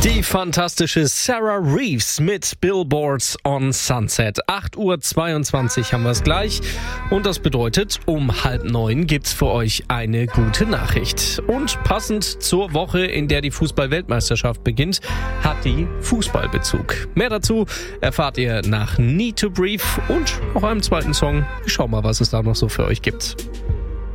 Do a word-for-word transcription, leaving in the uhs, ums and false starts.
Die fantastische Sarah Reeves mit Billboards on Sunset. acht Uhr zweiundzwanzig haben wir es gleich. Und das bedeutet, um halb neun gibt's für euch eine gute Nachricht. Und passend zur Woche, in der die Fußball-Weltmeisterschaft beginnt, hat die Fußballbezug. Mehr dazu erfahrt ihr nach Need to Breathe und noch einem zweiten Song. Wir schauen mal, was es da noch so für euch gibt.